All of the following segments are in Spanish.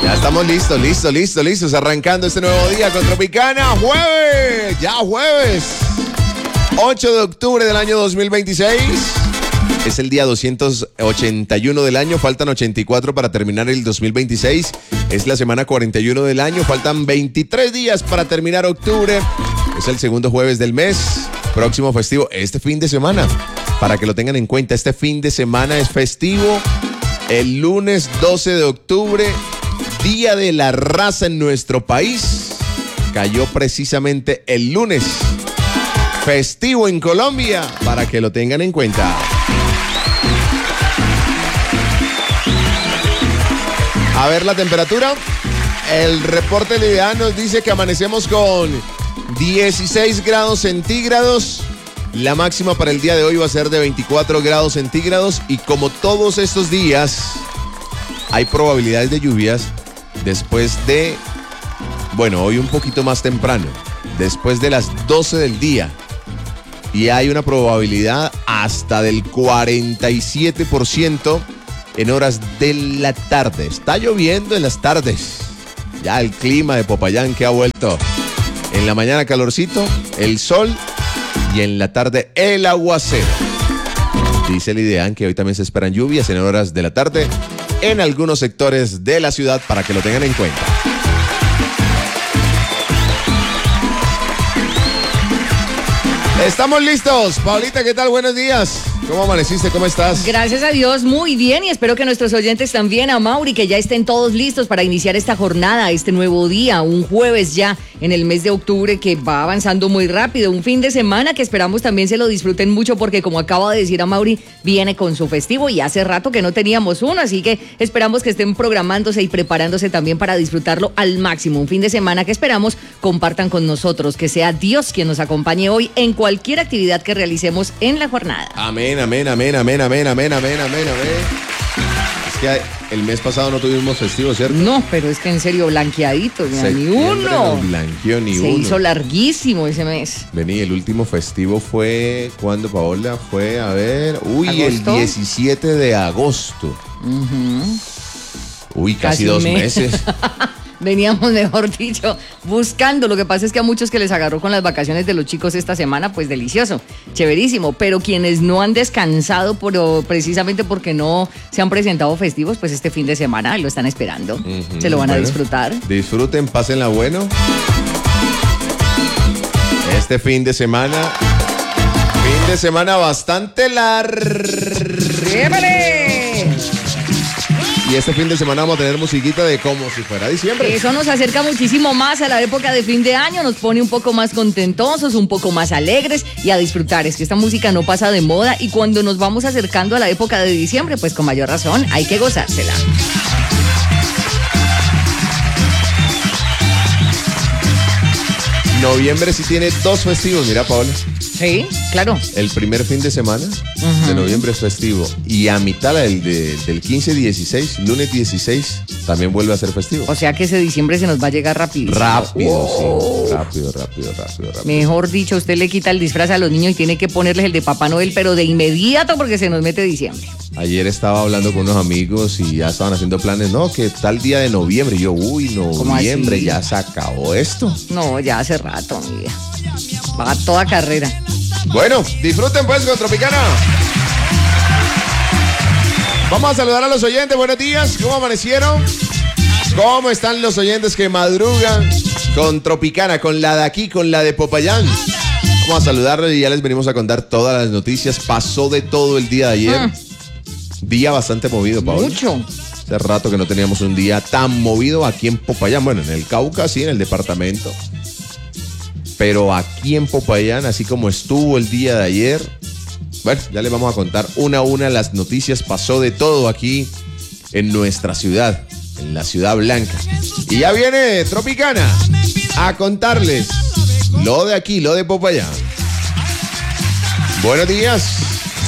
Ya estamos listos, arrancando este nuevo día con Tropicana, jueves, 8 de octubre del año 2026. Es el día 281 del año, faltan 84 para terminar el 2026. Es la semana 41 del año, faltan 23 días para terminar octubre. Es el segundo jueves del mes, próximo festivo, este fin de semana. Para que lo tengan en cuenta, este fin de semana es festivo. El lunes 12 de octubre, Día de la Raza en nuestro país, cayó precisamente el lunes. Festivo en Colombia, para que lo tengan en cuenta. A ver la temperatura. El reporte del IDEA nos dice que amanecemos con 16 grados centígrados. La máxima para el día de hoy va a ser de 24 grados centígrados. Y como todos estos días, hay probabilidades de lluvias después de, bueno, hoy un poquito más temprano, después de las 12 del día. Y hay una probabilidad hasta del 47% en horas de la tarde. Está lloviendo en las tardes. Ya el clima de Popayán que ha vuelto. En la mañana calorcito, el sol, y en la tarde el aguacero. Dice el IDEAN que hoy también se esperan lluvias en horas de la tarde en algunos sectores de la ciudad, para que lo tengan en cuenta. Estamos listos. Paulita, ¿qué tal? Buenos días. ¿Cómo amaneciste? ¿Cómo estás? Gracias a Dios, muy bien, y espero que nuestros oyentes también, a Mauri, que ya estén todos listos para iniciar esta jornada, este nuevo día, un jueves ya en el mes de octubre que va avanzando muy rápido, un fin de semana que esperamos también se lo disfruten mucho, porque como acaba de decir a Mauri, viene con su festivo y hace rato que no teníamos uno, así que esperamos que estén programándose y preparándose también para disfrutarlo al máximo, un fin de semana que esperamos compartan con nosotros, que sea Dios quien nos acompañe hoy en cualquier actividad que realicemos en la jornada. Amén. Es que el mes pasado no tuvimos festivo, ¿cierto? No, pero es que en serio, blanqueadito, ni uno. No blanqueó ni uno. Se hizo larguísimo ese mes. Vení, el último festivo fue, ¿cuándo, Paola? Fue, a ver, ¿agosto? El 17 de agosto. Casi 2 meses. Veníamos, mejor dicho, buscando. Lo que pasa es que a muchos que les agarró con las vacaciones de los chicos esta semana, pues delicioso, chéverísimo. Pero quienes no han descansado precisamente porque no se han presentado festivos, pues este fin de semana lo están esperando. Se lo van a disfrutar. Disfruten, pásenla bueno. Este fin de semana bastante largo. ¡Llévale! Y este fin de semana vamos a tener musiquita de como si fuera diciembre. Eso nos acerca muchísimo más a la época de fin de año, nos pone un poco más contentosos, un poco más alegres y a disfrutar. Es que esta música no pasa de moda y cuando nos vamos acercando a la época de diciembre, pues con mayor razón hay que gozársela. Noviembre sí tiene 2 festivos, mira, Paola. Sí, claro. El primer fin de semana de noviembre es festivo. Y a mitad del 15-16, lunes 16, también vuelve a ser festivo. O sea que ese diciembre se nos va a llegar rápido. Rápido. Mejor dicho, usted le quita el disfraz a los niños y tiene que ponerles el de Papá Noel, pero de inmediato porque se nos mete diciembre. Ayer estaba hablando con unos amigos y ya estaban haciendo planes. No, que tal día de noviembre. Y yo, noviembre, ya se acabó esto. No, ya hace rato, mi vida. Va a toda carrera. Bueno, disfruten pues con Tropicana. Vamos a saludar a los oyentes. Buenos días, ¿cómo amanecieron? ¿Cómo están los oyentes que madrugan con Tropicana, con la de aquí, con la de Popayán? Vamos a saludarles y ya les venimos a contar todas las noticias. Pasó de todo el día de ayer. Día bastante movido, Pablo. Mucho. Hace rato que no teníamos un día tan movido aquí en Popayán. Bueno, en el Cauca, sí, en el departamento. Pero aquí en Popayán, así como estuvo el día de ayer, bueno, ya les vamos a contar una a una las noticias. Pasó de todo aquí en nuestra ciudad, en la Ciudad Blanca. Y ya viene Tropicana a contarles lo de aquí, lo de Popayán. Buenos días.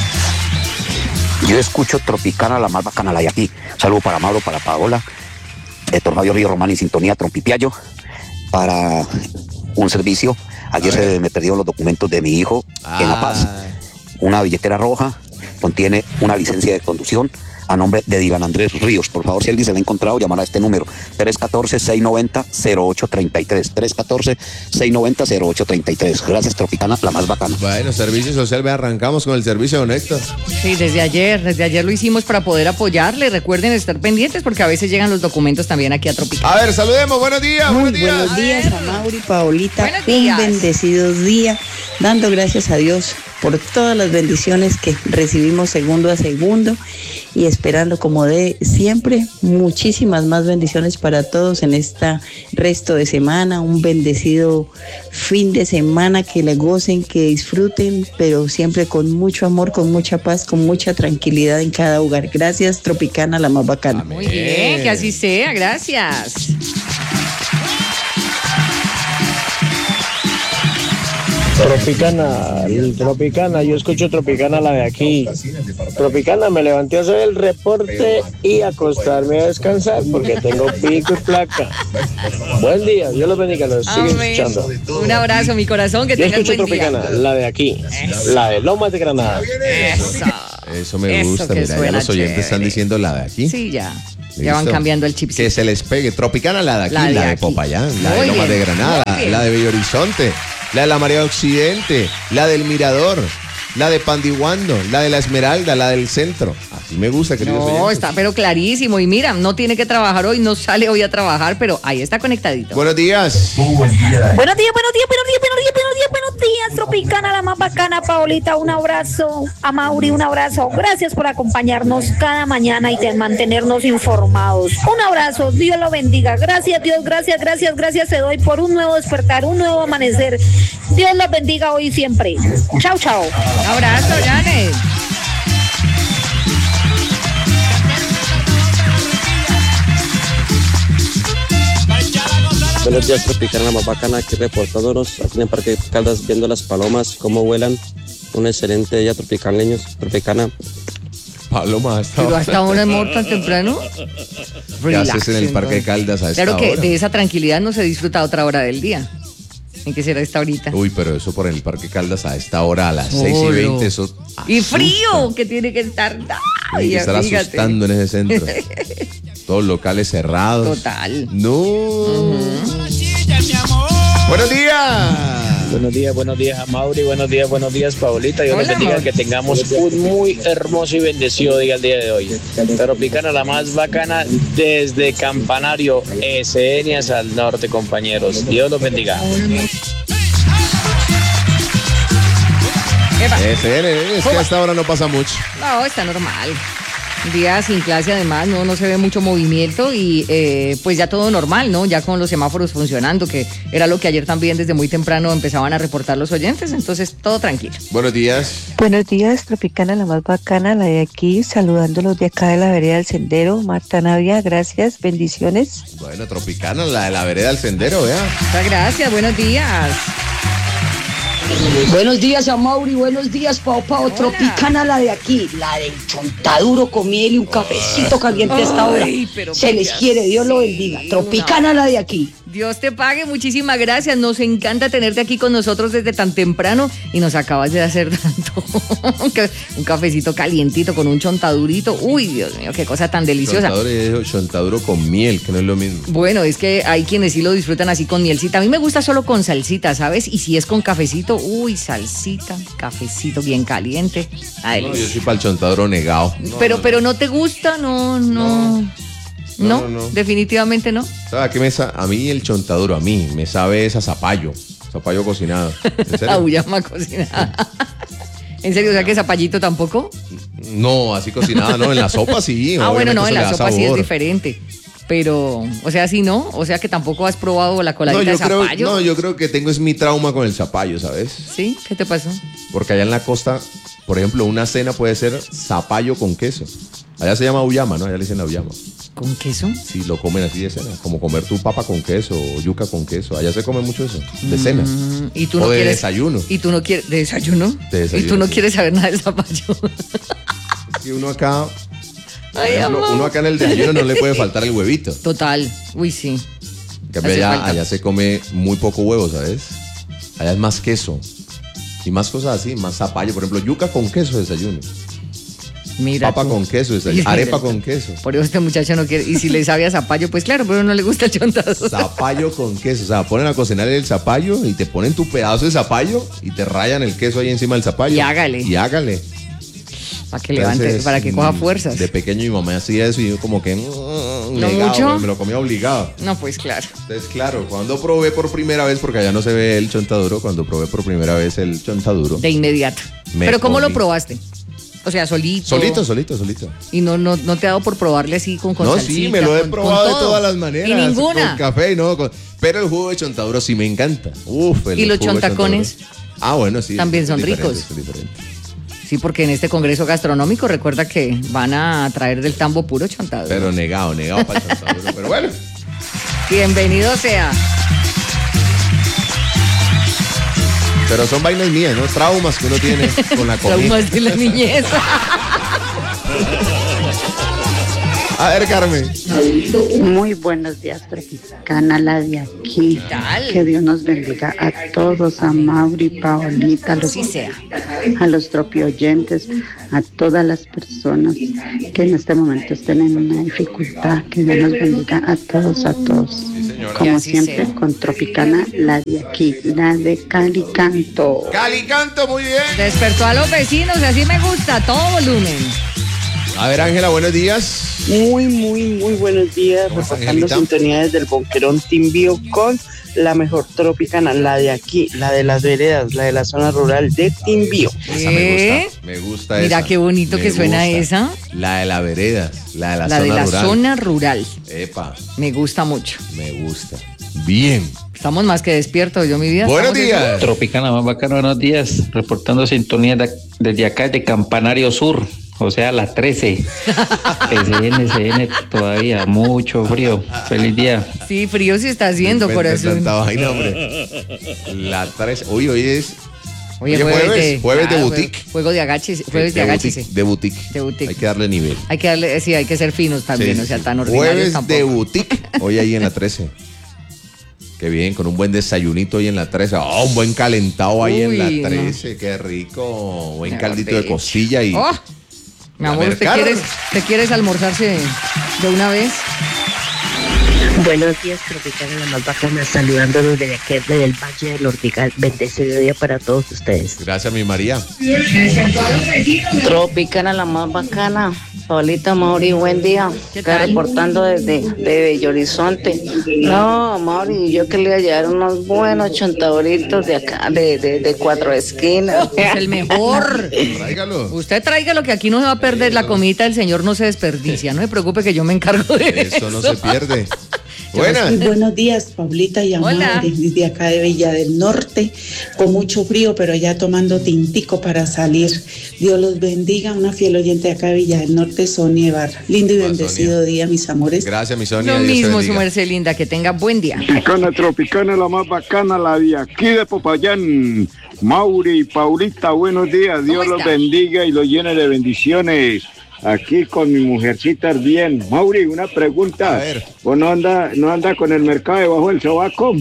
Yo escucho Tropicana, la más bacana, la de aquí. Saludo para Mauro, para Paola, Tornado Río Román en sintonía, Trompipiayo, para un servicio. Ayer se me perdieron los documentos de mi hijo en La Paz. Una billetera roja, contiene una licencia de conducción, a nombre de Dylan Andrés Ríos. Por favor, si alguien se lo ha encontrado, llamar a este número 314-690-0833. 314-690-0833. Gracias, Tropicana, la más bacana. Bueno, servicio social, ve, arrancamos con el servicio honesto. Sí, desde ayer lo hicimos para poder apoyarle. Recuerden estar pendientes porque a veces llegan los documentos también aquí a Tropicana. A ver, saludemos, buenos días, Muy buenos días. buenos días a Mauri, Paolita. Buenos días. Un bendecido día, dando gracias a Dios por todas las bendiciones que recibimos segundo a segundo y esperando, como de siempre, muchísimas más bendiciones para todos en esta resto de semana. Un bendecido fin de semana, que le gocen, que disfruten, pero siempre con mucho amor, con mucha paz, con mucha tranquilidad en cada hogar. Gracias, Tropicana, la más bacana. Muy bien, que así sea, gracias. Tropicana, yo escucho Tropicana, la de aquí. Tropicana, me levanté a hacer el reporte y acostarme a descansar porque tengo pico y placa. Buen día, Dios los bendiga, los siguen Amén. escuchando. Un abrazo, mi corazón, que Yo tengas escucho buen día. Tropicana, la de aquí, la de Lomas de Granada. Eso me Eso gusta, que mira, ya suena los oyentes chévere. están diciendo la de aquí. Sí, ya van Listo. cambiando el chip. Que se les pegue. Tropicana, la de aquí, La la de de aquí. Popayán, la Muy de Lomas bien, de Granada, muy bien. la de Bello Horizonte, la de la María Occidente, la del Mirador, la de Pandiguando, la de la Esmeralda, la del Centro. Así me gusta, queridos No, oyentes. está pero clarísimo. Y mira, no tiene que trabajar hoy, no sale hoy a trabajar, pero ahí está conectadito. Buenos días. Buenos días, Tropicana, la más bacana, Paolita, un abrazo, a Mauri, un abrazo, gracias por acompañarnos cada mañana y de mantenernos informados, un abrazo, Dios lo bendiga, gracias Dios, gracias te doy por un nuevo despertar, un nuevo amanecer, Dios los bendiga hoy y siempre, chao, chao. Un abrazo, Janet. Buenos días, Tropicana, la más bacana, aquí reportándonos aquí en el Parque Caldas, viendo las palomas, cómo vuelan. Un excelente día, tropicaleños, Tropicana. Paloma, Pero hasta ahora amor tan temprano. ¿Qué haces en el Relax, Parque de Caldas a esta Claro que hora? de esa tranquilidad no se disfruta a otra hora del día. ¿En qué será esta horita? Uy, pero eso por el Parque Caldas a esta hora, a las Solo. 6:20, eso Y asusta. frío, que tiene que estar. Hay Ay, que estar fíjate. asustando en ese centro. Todos locales cerrados. Total. No. Buenos días. Buenos días a Mauri, buenos días, Paolita. Dios Hola, les bendiga, Mauri. que tengamos un muy hermoso y bendecido día el día de hoy. Tropicana, la más bacana, desde Campanario, SN hacia el norte, compañeros. Dios los bendiga. Epa. Es que a esta hora no pasa mucho. No, está normal. Un día sin clase, además, no se ve mucho movimiento y pues ya todo normal, ¿no? Ya con los semáforos funcionando, que era lo que ayer también desde muy temprano empezaban a reportar los oyentes, entonces todo tranquilo. Buenos días. Buenos días, Tropicana, la más bacana, la de aquí, saludándolos de acá de la vereda del Sendero. Marta Navia, gracias, bendiciones. Bueno, Tropicana, la de la vereda del sendero, vea. Muchas gracias, buenos días. Buenos días a Mauri, buenos días Pau, Tropicana, la de aquí, la del chontaduro con miel y un cafecito caliente a esta hora. Ay, pero Se les quiere, Dios lo bendiga. Tropicana, la de aquí. Dios te pague, muchísimas gracias. Nos encanta tenerte aquí con nosotros desde tan temprano y nos acabas de hacer tanto. Un cafecito calientito con un chontadurito. Uy, Dios mío, qué cosa tan deliciosa. Chontaduro con miel, que no es lo mismo. Bueno, es que hay quienes sí lo disfrutan así con mielcita. A mí me gusta solo con salsita, ¿sabes? Y si es con cafecito, uy, salsita, cafecito bien caliente. Ay, No, yo soy para el chontaduro negado. pero no te gusta, no. No, definitivamente no. ¿Sabes a qué a mí el chontaduro, a mí me sabe es a zapallo cocinado. ¿En serio? Auyama cocinada. ¿En serio? O sea que zapallito tampoco. No, así cocinada, no, en la sopa sí. Bueno, no, obviamente en eso le la da sopa sí es sabor. diferente. Pero, o sea, sí, ¿no? O sea que tampoco has probado la coladita de zapallo. yo creo que tengo es mi trauma con el zapallo, ¿sabes? ¿Sí? ¿Qué te pasó? Porque allá en la costa, por ejemplo, una cena puede ser zapallo con queso. Allá se llama auyama, ¿no? Allá le dicen auyama. ¿Con queso? Sí, lo comen así de cena, como comer tu papa con queso o yuca con queso. Allá se come mucho eso, de cena. ¿Y tú o no de quieres desayuno. ¿Y tú no quieres de desayuno? De desayuno, ¿Y tú no sí. quieres saber nada del zapallo? Y uno acá, por Ay, ejemplo, amor. uno acá en el desayuno no le puede faltar el huevito. Total. Uy, sí. En cambio, Hace allá, falta. allá se come muy poco huevo, ¿sabes? Allá es más queso. Y más cosas así, más zapallo. Por ejemplo, yuca con queso de desayuno. Mira Papa tú. con queso, arepa con queso. Por eso este muchacho no quiere. Y si le sabe a zapallo, pues claro, pero no le gusta el chontaduro. Zapallo con queso. O sea, ponen a cocinar el zapallo y te ponen tu pedazo de zapallo y te rayan el queso ahí encima del zapallo. Y hágale. Y hágale. Para que levante, Entonces, para que coja fuerzas. De pequeño mi mamá hacía eso y yo como que mucho? me lo comía obligado. No, pues claro. Entonces, claro, cuando probé por primera vez, porque allá no se ve el chontaduro, cuando probé por primera vez el chontaduro. De inmediato. Me Pero ¿cómo lo comí. probaste? O sea, solito. Solito. Y no te ha dado por probarle así con No, salsita, sí, me lo he con probado de todo. todas las maneras. Y ninguna. Con café, no. Pero el jugo de chontaduro sí me encanta. Uf, ¿Y los jugo de chontacones? chontaduro. Ah, bueno, sí. También es son diferente, ricos. es diferente. Sí, porque en este congreso gastronómico recuerda que van a traer del tambo puro chontaduro. Pero negado para el chontaduro. Pero bueno. Bienvenido sea. Pero son vainas mías, ¿no? Traumas que uno tiene con la comida. Traumas de la niñez. A ver, Carmen. Muy buenos días, Tropicana, la de aquí. ¿Qué tal? Que Dios nos bendiga a todos, a Mauri, Paolita, a los tropioyentes, a todas las personas que en este momento estén en una dificultad. Que Dios nos bendiga a todos, a todos. Como así siempre, sea. con Tropicana, la de aquí, la de Calicanto. Calicanto, muy bien. Despertó a los vecinos, así me gusta, todo volumen. A ver, Ángela, buenos días. Muy buenos días. ¿Cómo está, Reportando Angelita? sintonía desde el Boquerón Timbío con la mejor Tropicana, la de aquí, la de las veredas, la de la zona rural de Timbío. Esa me gusta. Me gusta Mira esa. qué bonito Me que suena gusta. esa. La de la vereda, la de la La zona de la rural. zona rural. Epa, Me gusta mucho. me gusta. Bien. Estamos más que despiertos, yo mi vida. Buenos estamos días. Tropicana más bacana, buenos días. Reportando sintonía desde acá de Campanario Sur, o sea, la 13. SN, todavía mucho frío. Feliz día. Sí, frío sí está haciendo, No inventes corazón. tanta vaina, hombre. La 3. Hoy es. Oye, jueves de ah, boutique. Juego de agaches, jueves de agáchese. De boutique. De boutique. Hay que darle nivel. Hay que darle, sí, hay que ser finos también, Sí, o sea, sí. tan ordinarios Jueves tampoco. de boutique. Hoy ahí en la 13. Qué bien, con un buen desayunito ahí en la 13. Oh, un buen calentado ahí en Uy, la no. 13. Qué rico. Buen Mejor caldito de dicho. costilla y. Oh, mi La amor, mercar. ¿te quieres almorzarse de una vez? Buenos días, Tropicana, la más bacana, saludándolos desde aquí, desde el Valle del Ortigal. Bendecido día para todos ustedes. Gracias, mi María. Tropicana, la más bacana. Paulita, Mauri, buen día. Acá reportando desde Bello Horizonte. No, Mauri, yo quería llevar unos buenos chontadoritos de acá, de cuatro esquinas. Es el mejor. Tráigalo. Usted tráigalo que aquí no se va a perder la comida del señor, no se desperdicia. No se preocupe que yo me encargo de eso. Eso no se pierde. Muy Buenas. buenos días, Paulita y Hola. Amaury, desde acá de Villa del Norte, con mucho frío, pero ya tomando tintico para salir. Dios los bendiga, una fiel oyente de acá de Villa del Norte, Sonia Ibarra. Lindo y bendecido día, mis amores. Gracias, mi Sonia. Lo Dios te mismo, su bendiga. merced linda, que tenga buen día. Tropicana, Tropicana, la más bacana, la de aquí de Popayán. Mauri y Paulita, buenos días. Dios los bendiga y los llene de bendiciones. Aquí con mi mujercita bien. Mauri, una pregunta. A ver. ¿O no anda con el mercado debajo del sobaco?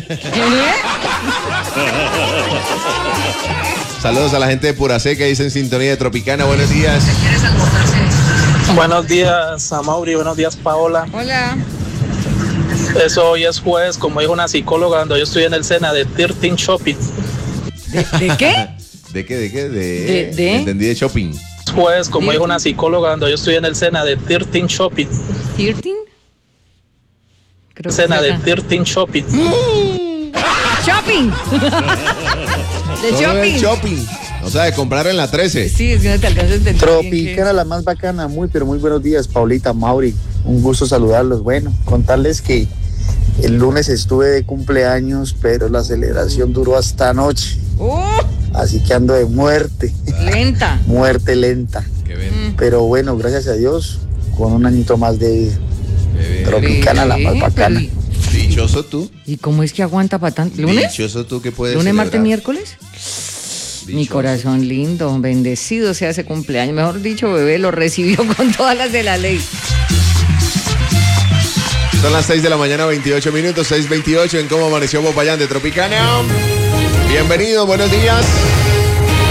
Saludos a la gente de Puracé que dice en sintonía de Tropicana. Buenos días. Buenos días, Amaury. Buenos días, Paola. Hola. Eso hoy es jueves, como dijo una psicóloga cuando yo estoy en el SENA de 13 Shopping. ¿De qué? ¿De qué? ¿De? Entendí de shopping. Es jueves, como dijo una psicóloga cuando yo estoy en el SENA de 13 Shopping. ¿13? Creo que SENA es de acá. 13 Shopping. ¡Shopping! De Solo shopping. el shopping. O sea, de comprar en la 13. Sí, es que no te alcanzo a entender. Tropicana, la más bacana, pero muy buenos días, Paulita, Mauri, un gusto saludarlos. Bueno, contarles que el lunes estuve de cumpleaños, pero la celebración duró hasta anoche, así que ando de muerte lenta. Pero bueno, gracias a Dios, con un añito más de vida. Tropicana, la más bacana. Dichoso tú. ¿Y cómo es que aguanta para tanto? ¿Lunes? Dichoso tú que puedes ¿Lunes, martes, celebrar. miércoles? Mi corazón lindo, bendecido sea ese cumpleaños. Mejor dicho, bebé lo recibió con todas las de la ley. Son las 6 de la mañana, 28 minutos, 6:28 en Cómo Amaneció Popayán de Tropicana. Bienvenido, buenos días.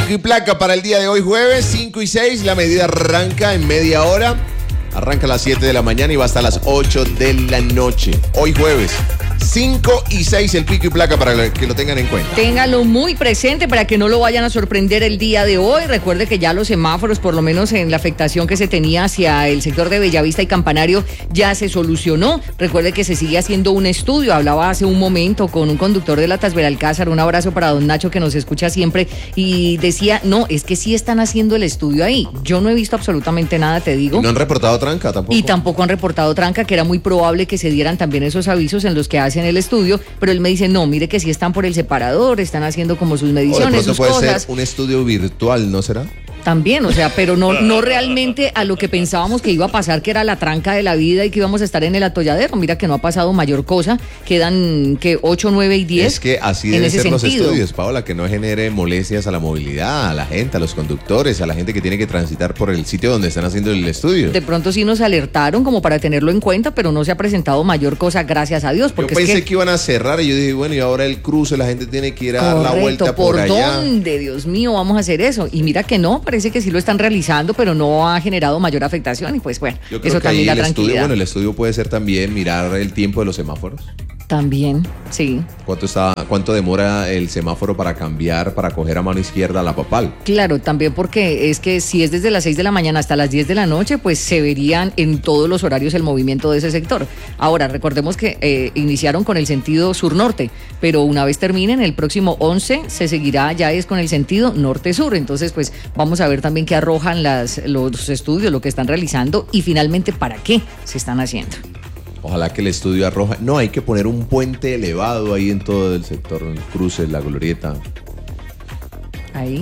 Pico y placa para el día de hoy jueves, 5 y 6. La medida arranca en media hora. Arranca a las 7 de la mañana y va hasta las 8 de la noche. Hoy jueves, 5 y 6 el pico y placa para que lo tengan en cuenta. Téngalo muy presente para que no lo vayan a sorprender el día de hoy. Recuerde que ya los semáforos, por lo menos en la afectación que se tenía hacia el sector de Bellavista y Campanario, ya se solucionó. Recuerde que se sigue haciendo un estudio. Hablaba hace un momento con un conductor de la Tasberalcázar. Un abrazo para don Nacho, que nos escucha siempre, y decía, no, es que sí están haciendo el estudio ahí. Yo no he visto absolutamente nada, te digo. ¿Y no han reportado tranca tampoco? Y tampoco han reportado tranca, que era muy probable que se dieran también esos avisos en los que hacen el estudio, pero él me dice, no, mire que sí están por el separador, están haciendo como sus mediciones, sus puede cosas. Ser un estudio virtual, ¿no será? También, o sea, pero no realmente a lo que pensábamos que iba a pasar, que era la tranca de la vida y que íbamos a estar en el atolladero. Mira que no ha pasado mayor cosa, quedan que 8, 9 y 10. Es que así deben ser los estudios, Paola, que no genere molestias a la movilidad, a la gente, a los conductores, a la gente que tiene que transitar por el sitio donde están haciendo el estudio. De pronto sí nos alertaron como para tenerlo en cuenta, pero no se ha presentado mayor cosa, gracias a Dios. Porque yo pensé que iban a cerrar y yo dije, bueno, y ahora el cruce, la gente tiene que ir a dar la vuelta por allá. ¿Por dónde, Dios mío, vamos a hacer eso? Y mira que no, parece que sí lo están realizando, pero no ha generado mayor afectación y pues bueno, yo creo eso que también ahí la el tranquilidad. Estudio, bueno, el estudio puede ser también mirar el tiempo de los semáforos. También, sí. ¿Cuánto demora el semáforo para cambiar, para coger a mano izquierda la Papal? Claro, también porque es que si es desde las 6 de la mañana hasta las 10 de la noche, pues se verían en todos los horarios el movimiento de ese sector. Ahora, recordemos que iniciaron con el sentido sur-norte, pero una vez terminen, el próximo 11 se seguirá ya es con el sentido norte-sur. Entonces, pues vamos a ver también qué arrojan los estudios, lo que están realizando y finalmente para qué se están haciendo. Ojalá que el estudio arroja. No, hay que poner un puente elevado ahí en todo el sector, en el cruce, la glorieta. Ahí.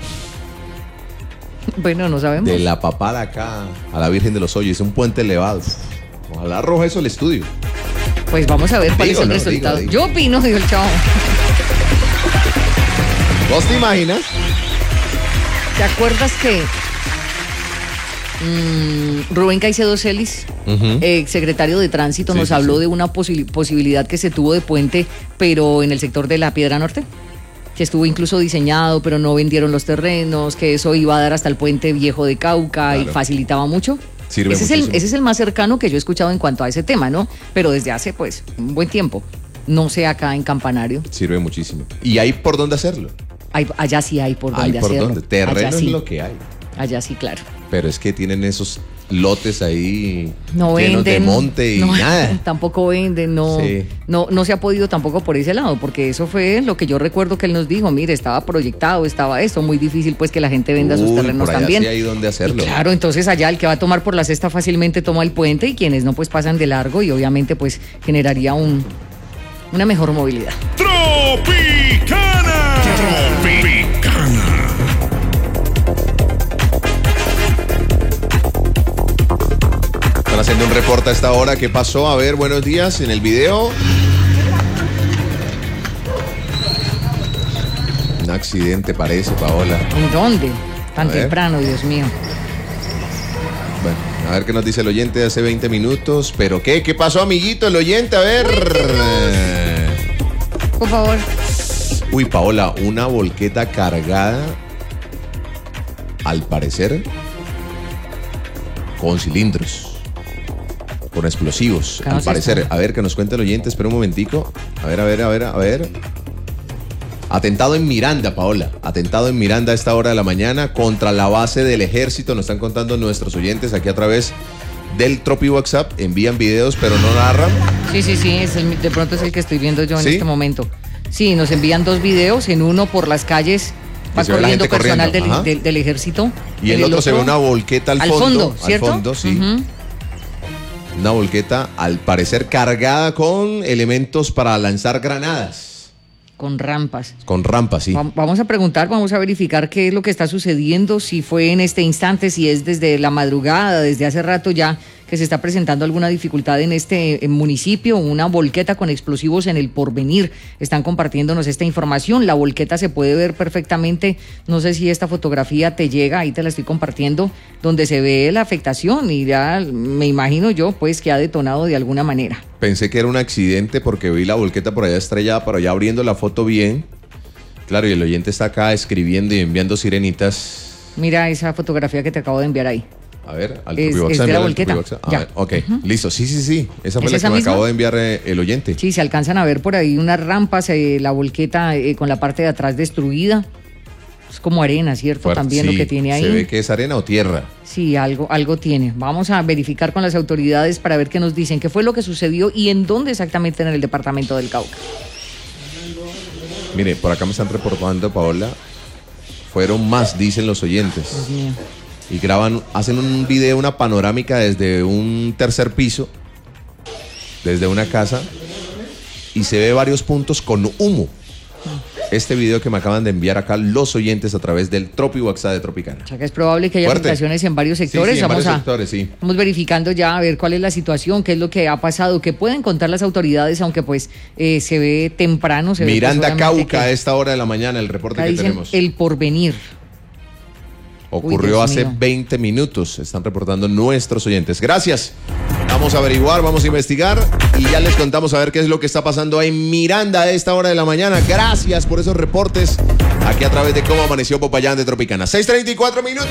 Bueno, no sabemos. De la Papada acá a la Virgen de los Hoyos, un puente elevado. Ojalá arroja eso el estudio. Pues vamos a ver cuál es el resultado. Digo. Yo opino, digo el chavo. ¿Vos te imaginas? ¿Te acuerdas que Rubén Caicedo Celis, exsecretario de Tránsito, nos habló de una posibilidad que se tuvo de puente, pero en el sector de la Piedra Norte? Que estuvo incluso diseñado, pero no vendieron los terrenos, que eso iba a dar hasta el puente viejo de Cauca, claro, y facilitaba mucho. Ese es el más cercano que yo he escuchado en cuanto a ese tema, ¿no? Pero desde hace, pues, un buen tiempo. No sé acá en Campanario. Sirve muchísimo. ¿Y hay por dónde hacerlo? Allá sí hay por dónde hacerlo. Dónde. Terreno es lo que hay. Allá sí, claro. Pero es que tienen esos lotes ahí no llenos venden, de monte y nada. Tampoco venden, no se ha podido tampoco por ese lado, porque eso fue lo que yo recuerdo que él nos dijo, mire, estaba proyectado, estaba esto, muy difícil pues que la gente venda sus terrenos por allá también. Sí hay donde hacerlo. Y claro, entonces allá el que va a tomar por la cesta fácilmente toma el puente y quienes no pues pasan de largo y obviamente pues generaría una mejor movilidad. Tropicana. Están haciendo un reporte a esta hora. ¿Qué pasó? A ver, buenos días. En el video. Un accidente parece, Paola. ¿En dónde? Tan temprano, Dios mío. Bueno, a ver qué nos dice el oyente de hace 20 minutos. ¿Pero qué? ¿Qué pasó, amiguito? El oyente, a ver. Por favor. Uy, Paola, una volqueta cargada, al parecer, con cilindros. Con explosivos, al parecer. A ver, que nos cuente el oyente, espera un momentico. A ver. Atentado en Miranda, Paola. Atentado en Miranda a esta hora de la mañana contra la base del ejército. Nos están contando nuestros oyentes aquí a través del Tropi WhatsApp. Envían videos, pero no narran. Sí. De pronto es el que estoy viendo yo en este momento. Sí, nos envían 2 videos. En uno por las calles va corriendo personal del ejército. Y el otro se ve una volqueta al fondo. ¿Cierto? Al fondo, sí. Una volqueta, al parecer, cargada con elementos para lanzar granadas. Con rampas. Con rampas, sí. Vamos a preguntar, vamos a verificar qué es lo que está sucediendo, si fue en este instante, si es desde la madrugada, desde hace rato ya que se está presentando alguna dificultad en este municipio, una volqueta con explosivos en el Porvenir. Están compartiéndonos esta información. La volqueta se puede ver perfectamente. No sé si esta fotografía te llega, ahí te la estoy compartiendo, donde se ve la afectación y ya me imagino yo pues que ha detonado de alguna manera. Pensé que era un accidente porque vi la volqueta por allá estrellada, pero ya abriendo la foto bien, Claro, y el oyente está acá escribiendo y enviando sirenitas. Mira esa fotografía que te acabo de enviar ahí. A ver, al Es Tropiboxa. de la volqueta. A ver, ok, listo. Sí. Esa fue la que me misma? acabó de enviar el oyente. Sí, se alcanzan a ver por ahí unas rampas, la volqueta con la parte de atrás destruida. Es como arena, ¿cierto? Fuerte, También sí, lo que tiene ahí. ¿Se ve que es arena o tierra? Sí, algo tiene. Vamos a verificar con las autoridades para ver qué nos dicen, qué fue lo que sucedió y en dónde exactamente en el departamento del Cauca. Mire, por acá me están reportando, Paola. Fueron más, dicen los oyentes. Dios mío. Y hacen un video, una panorámica desde un tercer piso, desde una casa, y se ve varios puntos con humo. Este video que me acaban de enviar acá los oyentes a través del Tropiboxa de Tropicana. O sea que es probable que haya Fuerte. afectaciones en varios sectores. Sí, en varios sectores, sí. Estamos verificando ya a ver cuál es la situación, qué es lo que ha pasado, qué pueden contar las autoridades, aunque pues se ve temprano. Se Miranda ve, pues, Cauca a esta hora de la mañana, el reporte acá que dicen tenemos. El Porvenir. Ocurrió Dios hace mío. 20 minutos, están reportando nuestros oyentes. Gracias. Vamos a averiguar, vamos a investigar y ya les contamos a ver qué es lo que está pasando en Miranda a esta hora de la mañana. Gracias por esos reportes aquí a través de Cómo Amaneció Popayán de Tropicana. 6:34 minutos.